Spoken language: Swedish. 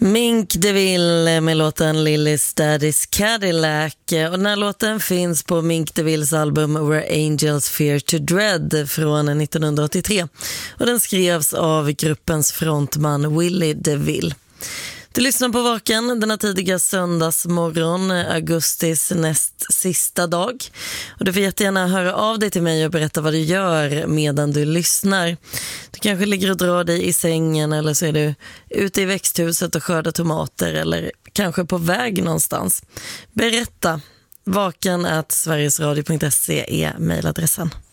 Mink DeVille med låten Lily's Daddy's Cadillac. Och den här låten finns på Mink DeVilles album Where Angels Fear to Dread från 1983. Och den skrevs av gruppens frontman Willie DeVille. Du lyssnar på Vaken denna tidiga söndagsmorgon, augustis näst sista dag. Och du får jättegärna höra av dig till mig och berätta vad du gör medan du lyssnar. Du kanske ligger och drar dig i sängen, eller så är du ute i växthuset och skördar tomater, eller kanske på väg någonstans. Berätta. Vaken@sverigesradio.se är mejladressen.